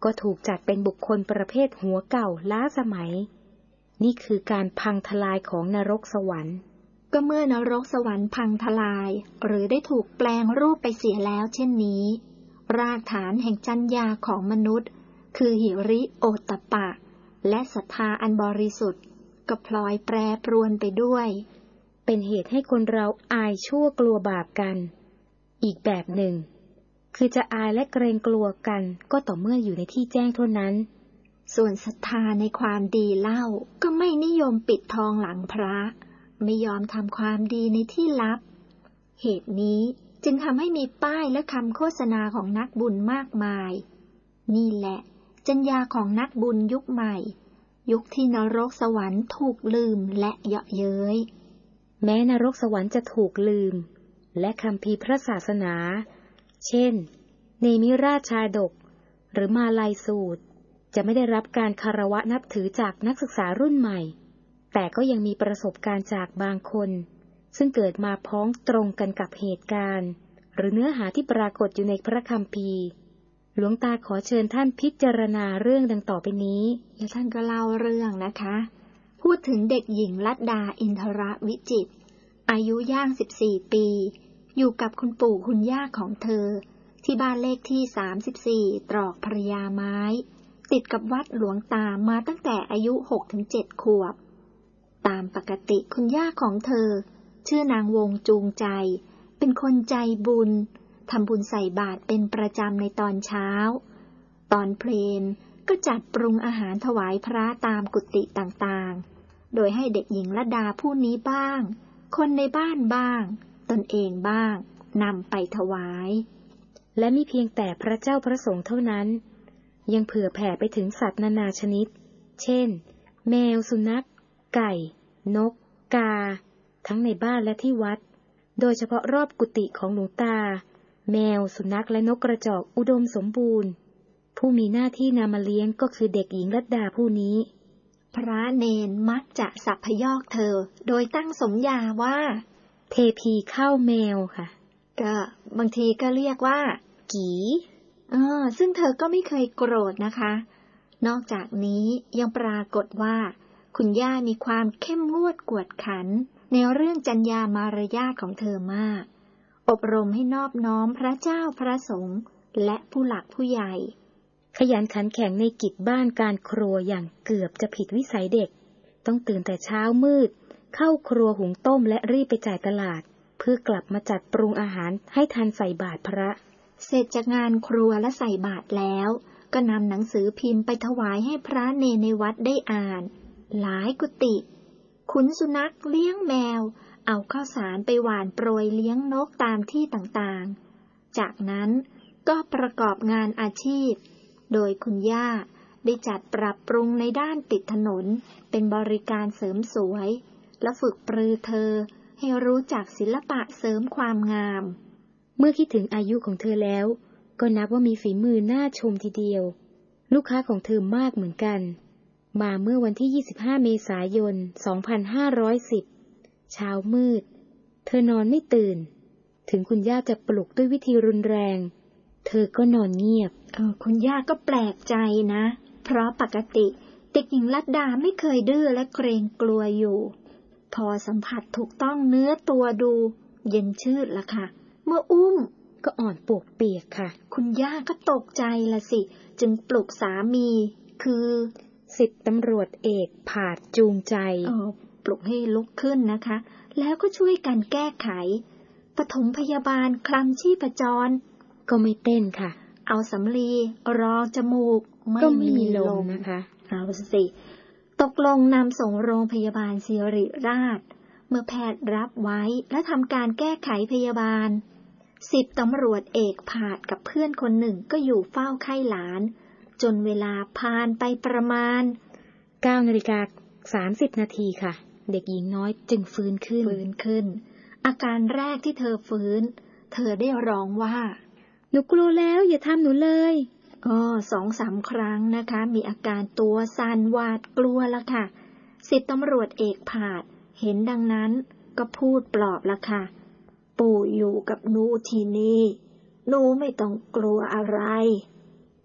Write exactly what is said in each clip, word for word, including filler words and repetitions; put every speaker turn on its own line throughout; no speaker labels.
ก็ถูกจัดเป็นบุคคลประเภทหัวเก่าล้าสมัยนี่คือการพังทลายของนรกสวรรค์
ก็เมื่อนรกสวรรค์พังทลายหรือได้ถูกแปลงรูปไปเสียแล้วเช่นนี้รากฐานแห่งจรรยาของมนุษย์คือหิริโอตตัปปะและศรัทธาอันบริสุทธิ์ก็พลอยแปรปรวนไปด้วย
เป็นเหตุให้คนเราอายชั่วกลัวบาปกันอีกแบบหนึ่งคือจะอายและเกรงกลัวกันก็ต่อเมื่ออยู่ในที่แจ้งเท่านั้น
ส่วนศรัทธาในความดีเล่าก็ไม่นิยมปิดทองหลังพระไม่ยอมทำความดีในที่ลับเหตุนี้จึงทำให้มีป้ายและคำโฆษณาของนักบุญมากมายนี่แหละจรรยาของนักบุญยุคใหม่ยุคที่นรกสวรรค์ถูกลืมและเยาะเย้ย
แม้นรกสวรรค์จะถูกลืมและคัมภีร์พระศาสนาเช่นเนมิราชชาดกหรือมาลัยสูตรจะไม่ได้รับการคารวะนับถือจากนักศึกษารุ่นใหม่แต่ก็ยังมีประสบการณ์จากบางคนซึ่งเกิดมาพ้องตรงกันกับเหตุการณ์หรือเนื้อหาที่ปรากฏอยู่ในพระคัมภีร์หลวงตาขอเชิญท่านพิจารณาเรื่องดังต่อไปนี้
และท่านก็เล่าเรื่องนะคะพูดถึงเด็กหญิงลัดดาอินทรวิจิตรอายุย่างสิบสี่ปีอยู่กับคุณปู่คุณย่าของเธอที่บ้านเลขที่สามสิบสี่ตรอกพระยาไม้ติดกับวัดหลวงตามาตั้งแต่อายุ หกถึงเจ็ด ขวบตามปกติคุณย่าของเธอชื่อนางวงจูงใจเป็นคนใจบุญทำบุญใส่บาตรเป็นประจำในตอนเช้าตอนเพลนก็จัดปรุงอาหารถวายพระตามกุฏิต่างๆโดยให้เด็กหญิงลัดดาผู้นี้บ้างคนในบ้านบ้างตนเองบ้างนำไปถวาย
และมิเพียงแต่พระเจ้าพระสงฆ์เท่านั้นยังเผื่อแผ่ไปถึงสัตว์นานาชนิดเช่นแมวสุนัขไก่นกกาทั้งในบ้านและที่วัดโดยเฉพาะรอบกุฏิของหลวงตาแมวสุนัขและนกกระจอกอุดมสมบูรณ์ผู้มีหน้าที่นำมาเลี้ยงก็คือเด็กหญิงลัดดาผู้นี้
พระเนนมักจะสัพยอกเธอโดยตั้งสมญาว่า
เทพีข้าวแมวค่ะ
ก็บางทีก็เรียกว่ากีเออซึ่งเธอก็ไม่เคยโกรธนะคะนอกจากนี้ยังปรากฏว่าคุณย่ามีความเข้มงวดกวดขันในเรื่องจรรยามารยาทของเธอมากอบรมให้นอบน้อมพระเจ้าพระสงฆ์และผู้หลักผู้ใหญ่
ขยันขันแข็งในกิจบ้านการครัวอย่างเกือบจะผิดวิสัยเด็กต้องตื่นแต่เช้ามืดเข้าครัวหุงต้มและรีบไปจ่ายตลาดเพื่อกลับมาจัดปรุงอาหารให้ทันใส่บาตรพระ
เสร็จจากงานครัวและใส่บาตรแล้วก็นำหนังสือพิมพ์ไปถวายให้พระเนรในวัดได้อ่านหลายกุฏิขุนสุนัขเลี้ยงแมวเอาข้าวสารไปหว่านโปรยเลี้ยงนกตามที่ต่างๆจากนั้นก็ประกอบงานอาชีพโดยคุณย่าได้จัดปรับปรุงในด้านติดถนนเป็นบริการเสริมสวยและฝึกปรือเธอให้รู้จักศิลปะเสริมความงาม
เมื่อคิดถึงอายุของเธอแล้วก็นับว่ามีฝีมือน่าชมทีเดียวลูกค้าของเธอมากเหมือนกันมาเมื่อวันที่ยี่สิบห้าเมษายนสองพันห้าร้อยสิบเช้ามืดเธอนอนไม่ตื่นถึงคุณย่าจะปลุกด้วยวิธีรุนแรงเธอก็นอนเงียบ
เออคุณย่าก็แปลกใจนะเพราะปกติเด็กหญิงลัดดาไม่เคยดื้อและเกรงกลัวอยู่พอสัมผัสถูกต้องเนื้อตัวดูเย็นชืดละค่ะเมื่ออุ้ม
ก็อ่อนปวกเปียกค่ะ
คุณย่าก็ตกใจละสิจึงปลุกสามีคือ
สิบตำรวจเอกผาดจูงใจ
เออปลุกให้ลุกขึ้นนะคะแล้วก็ช่วยกันแก้ไขปฐมพยาบาลคลำชีพจร
ก็ไม่เต้นค่ะ
เอาสำลีรองจมูก
ก็ไม่มีลมนะคะ
เอาสิตกลงนำส่งโรงพยาบาลศิริราชเมื่อแพทย์รับไว้และทำการแก้ไขพยาบาลสิบตำรวจเอกผาดกับเพื่อนคนหนึ่งก็อยู่เฝ้าไข้หลานจนเวลาผ่านไปประมาณ
เก้านาฬิกาสามสิบนาทีค่ะเด็กหญิงน้อยจึงฟื้นขึ้น
ฟื้นขึ้นอาการแรกที่เธอฟื้นเธอได้ร้องว่า
หนูกลัวแล้วอย่าทำหนูเลย
อ๋อสองสามครั้งนะคะมีอาการตัวสั่นหวาดกลัวละค่ะสิบตำรวจเอกผาดเห็นดังนั้นก็พูดปลอบละค่ะปู่อยู่กับหนูที่นี่หนูไม่ต้องกลัวอะไร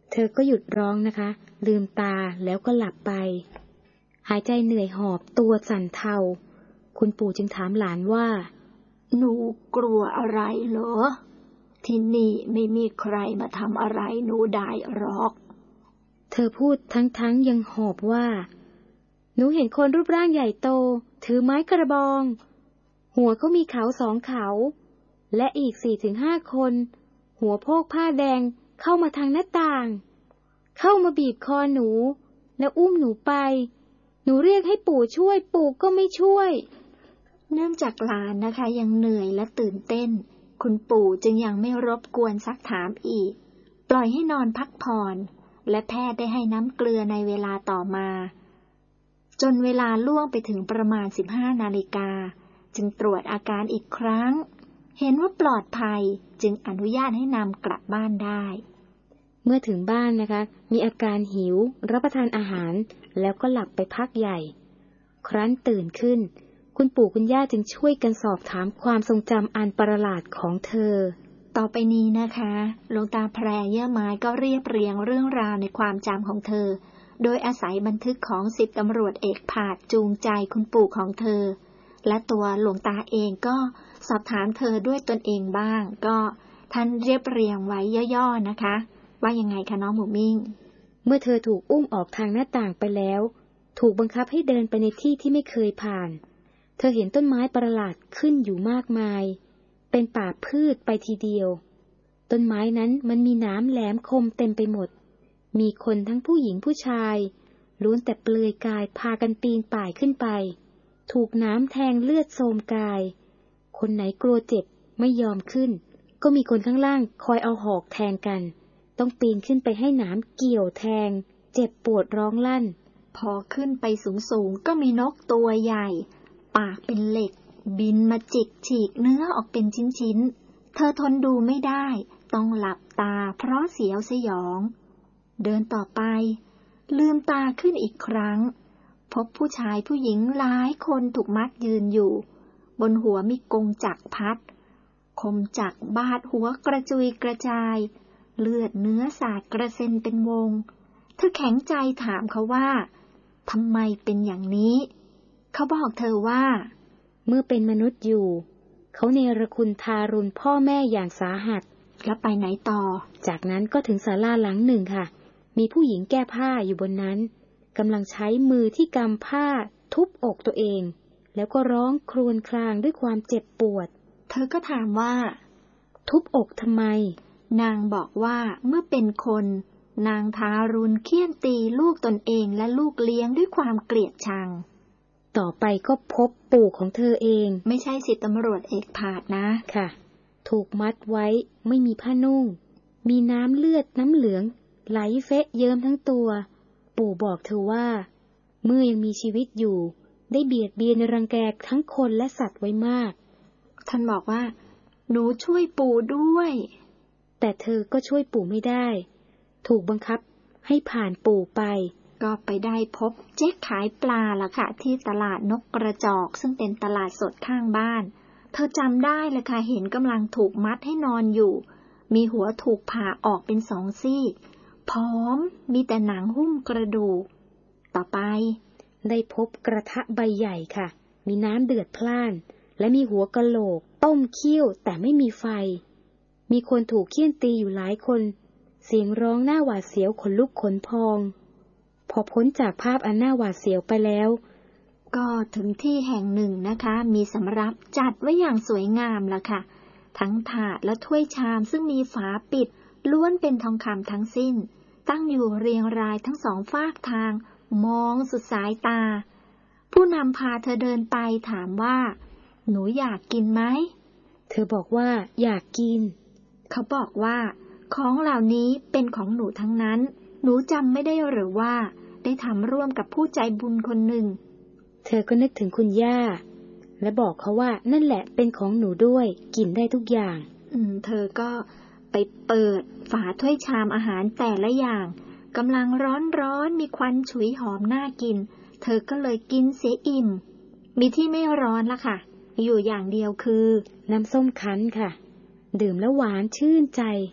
เธอก็หยุดร้องนะคะลืมตาแล้วก็หลับไปหายใจเหนื่อยหอบตัวสั่นเทาคุณปู่จึงถามหลานว่า
หนูกลัวอะไรเหรอที่นี่ไม่มีใครมาทำอะไรหนูได้หรอก
เธอพูดทั้งๆยังหอบว่าหนูเห็นคนรูปร่างใหญ่โตถือไม้กระบองหัวเขามีเขาสองเขาและอีกสี่ถึงห้าคนหัวโพกผ้าแดงเข้ามาทางหน้าต่างเข้ามาบีบคอหนูแล้วอุ้มหนูไปหนูเรียกให้ปู่ช่วยปู่ก็ไม่ช่วย
เนื่องจากหลานนะคะยังเหนื่อยและตื่นเต้นคุณปู่จึงยังไม่รบกวนซักถามอีกปล่อยให้นอนพักผ่อนและแพทย์ได้ให้น้ำเกลือในเวลาต่อมาจนเวลาล่วงไปถึงประมาณสิบห้านาฬิกาจึงตรวจอาการอีกครั้งเห็นว่าปลอดภัยจึงอนุญาตให้นำกลับบ้านได้
เมื่อถึงบ้านนะคะมีอาการหิวรับประทานอาหารแล้วก็หลับไปพักใหญ่ครั้นตื่นขึ้นคุณปู่คุณย่าจึงช่วยกันสอบถามความทรงจำอันประหลาดของเธอ
ต่อไปนี้นะคะหลวงตาแพรเยื่อไม้ก็เรียบเรียงเรื่องราวในความจำของเธอโดยอาศัยบันทึกของสิบตำรวจเอกผาดจูงใจคุณปู่ของเธอและตัวหลวงตาเองก็สอบถามเธอด้วยตนเองบ้างก็ท่านเรียบเรียงไว้ย่อๆนะคะว่ายังไงคะน้องหมูมิ่ง
เมื่อเธอถูกอุ้มออกทางหน้าต่างไปแล้วถูกบังคับให้เดินไปในที่ที่ไม่เคยผ่านเธอเห็นต้นไม้ประหลาดขึ้นอยู่มากมายเป็นป่าพืชไปทีเดียวต้นไม้นั้นมันมีหนามแหลมคมเต็มไปหมดมีคนทั้งผู้หญิงผู้ชายล้วนแต่เปลือยกายพากันปีนป่ายขึ้นไปถูกน้ำแทงเลือดโทรมกายคนไหนกลัวเจ็บไม่ยอมขึ้นก็มีคนข้างล่างคอยเอาหอกแทงกันต้องปีนขึ้นไปให้หนามเกี่ยวแทงเจ็บปวดร้องลั่น
พอขึ้นไปสูงๆก็มีนกตัวใหญ่ปากเป็นเหล็กบินมาจิกฉีกเนื้อออกเป็นชิ้นๆเธอทนดูไม่ได้ต้องหลับตาเพราะเสียวสยองเดินต่อไปลืมตาขึ้นอีกครั้งพบผู้ชายผู้หญิงหลายคนถูกมัดยืนอยู่บนหัวมีกงจักรพัดคมจักรบาดหัวกระจุยกระจายเลือดเนื้อสาดกระเซ็นเป็นวงเธอแข็งใจถามเขาว่าทำไมเป็นอย่างนี้เขาบอกเธอว่า
เมื่อเป็นมนุษย์อยู่เขาเนรคุณทารุณพ่อแม่อย่างสาหัส
แล้วไปไหนต่อ
จากนั้นก็ถึงศาลาหลังหนึ่งค่ะมีผู้หญิงแก้ผ้าอยู่บนนั้นกำลังใช้มือที่กำผ้าทุบอกตัวเองแล้วก็ร้องครวญครางด้วยความเจ็บปวด
เธอก็ถามว่า
ทุบอกทำไม
นางบอกว่าเมื่อเป็นคนนางทารุณเฆี่ยนตีลูกตนเองและลูกเลี้ยงด้วยความเกลียดชัง
ต่อไปก็พบปู่ของเธอเอง
ไม่ใช่สิตำรวจเอกผาดนะ
ค่ะถูกมัดไว้ไม่มีผ้านุ่งมีน้ำเลือดน้ำเหลืองไหลเฟะเยิ้มทั้งตัวปู่บอกเธอว่าเมื่อยังมีชีวิตอยู่ได้เบียดเบียนรังแกทั้งคนและสัตว์ไว้มาก
ท่านบอกว่าหนูช่วยปู่ด้วย
แต่เธอก็ช่วยปู่ไม่ได้ถูกบังคับให้ผ่านปู่ไป
ก็ไปได้พบเจ๊ขายปลาล่ะค่ะที่ตลาดนกกระจอกซึ่งเป็นตลาดสดข้างบ้านเธอจำได้เลยค่ะเห็นกำลังถูกมัดให้นอนอยู่มีหัวถูกผ่าออกเป็นสองซีกพร้อมมีแต่หนังหุ้มกระดูกต่อไป
ได้พบกระทะใบใหญ่ค่ะมีน้ำเดือดพล่านและมีหัวกะโหลกต้มเคี่ยวแต่ไม่มีไฟมีคนถูกเฆี่ยนตีอยู่หลายคนเสียงร้องหน้าหวาดเสียวขนลุกขนพองพอพ้นจากภาพอันน่าหวาดเสียวไปแล้ว
ก็ถึงที่แห่งหนึ่งนะคะมีสำรับจัดไว้อย่างสวยงามล่ะค่ะทั้งถาดและถ้วยชามซึ่งมีฝาปิดล้วนเป็นทองคำทั้งสิ้นตั้งอยู่เรียงรายทั้งสองฝากทางมองสุดสายตาผู้นำพาเธอเดินไปถามว่าหนูอยากกินไหม
เธอบอกว่าอยากกิน
เขาบอกว่าของเหล่านี้เป็นของหนูทั้งนั้นหนูจำไม่ได้หรือว่าได้ทำร่วมกับผู้ใจบุญคนหนึ่ง
เธอก็นึกถึงคุณย่าและบอกเขาว่านั่นแหละเป็นของหนูด้วยกินได้ทุกอย่าง
อืมเธอก็ไปเปิดฝาถ้วยชามอาหารแต่ละอย่างกำลังร้อนๆมีควันฉุยหอมน่ากินเธอก็เลยกินเสียอิ่มมีที่ไม่ร้อนละค่ะอยู่อย่างเดียวคือ
น้ำส้มคั้นค่ะดื่มแล้วหวานชื่นใจ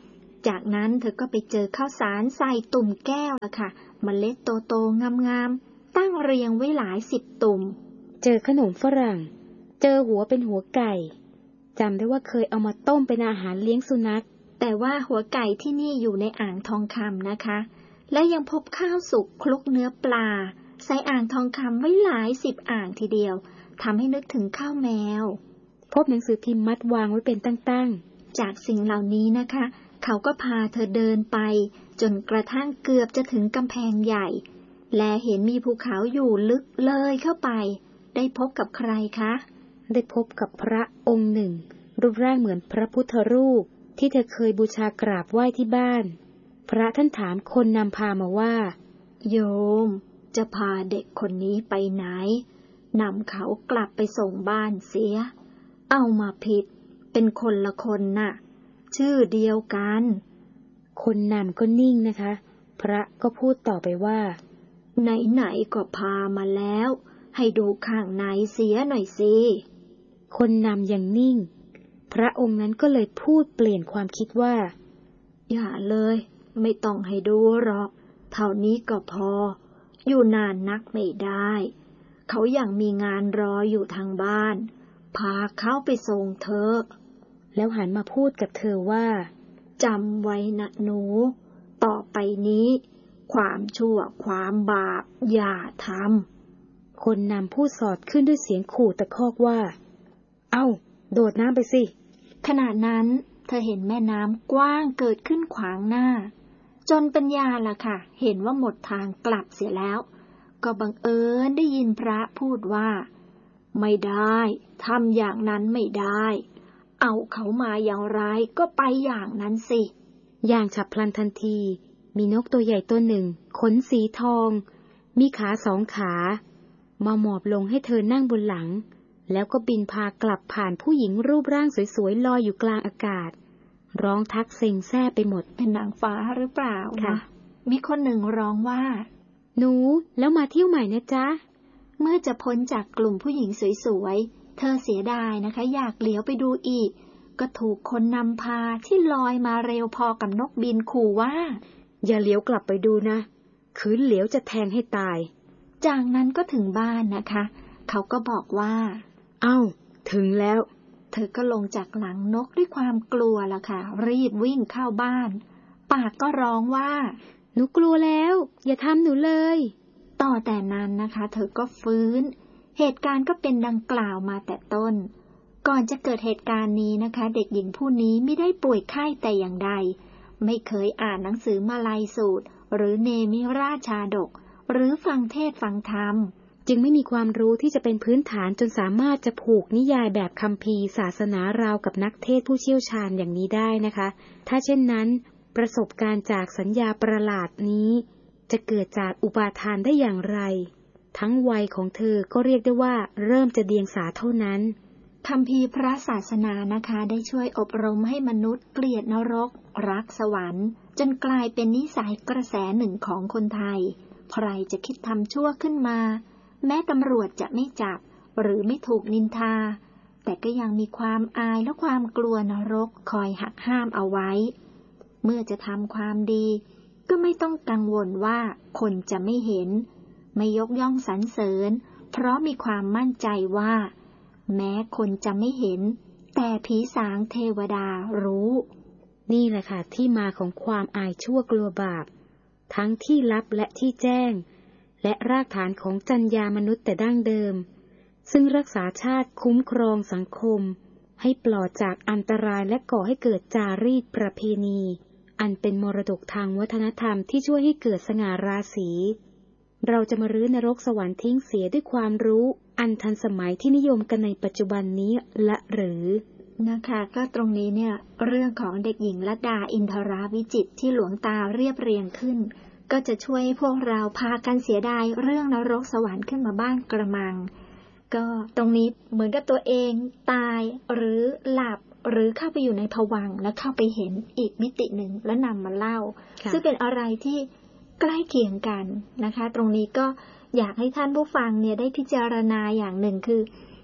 จากนั้นเธอก็ไปเจอข้าวสารใส่ตุ่มแก้วละค่ะเมล็ดโตๆงามๆตั้งเรียงไว้หลายสิบตุ่ม
เจอขนมฝรั่งเจอหัวเป็นหัวไก่จำได้ว่าเคยเอามาต้มเป็นอาหารเลี้ยงสุนัข
แต่ว่าหัวไก่ที่นี่อยู่ในอ่างทองคำนะคะและยังพบข้าวสุกคลุกเนื้อปลาใส่อ่างทองคำไว้หลายสิบอ่างทีเดียวทำให้นึกถึงข้าวแมว
พบหนังสือพิมพ์มัดวางไว้เป็นตั้ง
ๆจากสิ่งเหล่านี้นะคะเขาก็พาเธอเดินไปจนกระทั่งเกือบจะถึงกำแพงใหญ่และเห็นมีภูเขาอยู่ลึกเลยเข้าไปได้พบกับใครคะ
ได้พบกับพระองค์หนึ่งรูปร่างเหมือนพระพุทธรูปที่เธอเคยบูชากราบไหว้ที่บ้านพระท่านถามคนนำพามาว่า
โยมจะพาเด็กคนนี้ไปไหนนำเขากลับไปส่งบ้านเสียเอามาผิดเป็นคนละคนน่ะชื่อเดียวกัน
คนนำก็นิ่งนะคะพระก็พูดต่อไปว่า
ไหนๆก็พามาแล้วให้ดูข้างในเสียหน่อยสิ
คนนำยังนิ่งพระองค์นั้นก็เลยพูดเปลี่ยนความคิดว่า
อย่าเลยไม่ต้องให้ดูหรอกเท่านี้ก็พออยู่นานนักไม่ได้เขายังมีงานรออยู่ทางบ้านพาเขาไปส่งเธอ
แล้วหันมาพูดกับเธอว่า
จำไว้นะหนูต่อไปนี้ความชั่วความบาปอย่าท
ำคนนำพูดสอดขึ้นด้วยเสียงขู่ตะคอกว่าเอ้าโดดน้ำไปสิ
ขณะนั้นเธอเห็นแม่น้ำกว้างเกิดขึ้นขวางหน้าจนปัญญาล่ะค่ะเห็นว่าหมดทางกลับเสียแล้วก็บังเอิญได้ยินพระพูดว่าไม่ได้ทำอย่างนั้นไม่ได้เอาเขามาอย่างไรก็ไปอย่างนั้นสิ
อย่างฉับพลันทันทีมีนกตัวใหญ่ตัวหนึ่งขนสีทองมีขาสองขามาหมอบลงให้เธอนั่งบนหลังแล้วก็บินพากลับผ่านผู้หญิงรูปร่างสวยๆลอยอยู่กลางอากาศร้องทักเซ็งแซ่ไปหมด
เป็นนางฟ้าหรือเปล่าค่ะมีคนหนึ่งร้องว่า
หนูแล้วมาเที่ยวใหม่นะจ๊ะ
เมื่อจะพ้นจากกลุ่มผู้หญิงสวยๆเธอเสียดายนะคะอยากเหลียวไปดูอีกก็ถูกคนนำพาที่ลอยมาเร็วพอกับนกบินขู่ว่า
อย่าเหลียวกลับไปดูนะคืนเหลียวจะแทงให้ตาย
จากนั้นก็ถึงบ้านนะคะเขาก็บอกว่า
เอ้าถึงแล้ว
เธอก็ลงจากหลังนกด้วยความกลัวล่ะค่ะรีบวิ่งเข้าบ้านปากก็ร้องว่า
หนูกลัวแล้วอย่าทำหนูเลย
ต่อแต่นั้นนะคะเธอก็ฟื้นเหตุการณ์ก็เป็นดังกล่าวมาแต่ต้นก่อนจะเกิดเหตุการณ์นี้นะคะเด็กหญิงผู้นี้ไม่ได้ป่วยไข้แต่อย่างใดไม่เคยอ่านหนังสือมาลัยสูตรหรือเนมิราชชาดกหรือฟังเทศฟังธรรม
จึงไม่มีความรู้ที่จะเป็นพื้นฐานจนสามารถจะผูกนิยายแบบคัมภีร์ศาสนาราวกับนักเทศผู้เชี่ยวชาญอย่างนี้ได้นะคะถ้าเช่นนั้นประสบการณ์จากสัญญาประหลาดนี้จะเกิดจากอุปาทานได้อย่างไรทั้งวัยของเธอก็เรียกได้ว่าเริ่มจะเดียงสาเท่านั้น
คัมภีร์พระศาสนานะคะได้ช่วยอบรมให้มนุษย์เกลียดนรกรักสวรรค์จนกลายเป็นนิสัยกระแสหนึ่งของคนไทยใครจะคิดทำชั่วขึ้นมาแม้ตำรวจจะไม่จับหรือไม่ถูกนินทาแต่ก็ยังมีความอายและความกลัวนรกคอยหักห้ามเอาไว้เมื่อจะทำความดีก็ไม่ต้องกังวลว่าคนจะไม่เห็นไม่ยกย่องสรรเสริญเพราะมีความมั่นใจว่าแม้คนจะไม่เห็นแต่ผีสางเทวดารู้
นี่แหละค่ะที่มาของความอายชั่วกลัวบาปทั้งที่ลับและที่แจ้งและรากฐานของจรรยามนุษย์แต่ดั้งเดิมซึ่งรักษาชาติคุ้มครองสังคมให้ปลอดจากอันตรายและก่อให้เกิดจารีตประเพณีอันเป็นมรดกทางวัฒนธรรมที่ช่วยให้เกิดสง่าราศีเราจะมารื้อนรกสวรรค์ทิ้งเสียด้วยความรู้อันทันสมัยที่นิยมกันในปัจจุบันนี้ละหรือ
นะคะก็ตรงนี้เนี่ยเรื่องของเด็กหญิงลัดดาอินทราวิจิตรที่หลวงตาเรียบเรียงขึ้นก็จะช่วยให้พวกเราพากันเสียดายเรื่องนรกสวรรค์ขึ้นมาบ้างกระมังก็ตรงนี้เหมือนกับตัวเองตายหรือหลับหรือเข้าไปอยู่ในภวังค์แล้วเข้าไปเห็นอีกมิติหนึ่งแล้วนำมาเล่าซึ่งเป็นอะไรที่ใกล้เคียงกันนะคะตรงนี้ก็อยากให้ท่านผู้ฟังเนี่ยได้พิจารณาอย่างหนึ่งคือ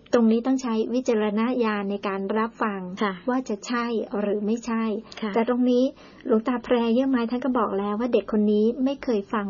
ตรงนี้ต้องใช้วิจารณญาณในการรับฟังว่าจะใช่หรือไม่ใช่แต่ตรงนี้หลวงตาแพรเยี่ยมไม้ท่านก็บอกแล้วว่าเด็กคนนี้ไม่เคยฟัง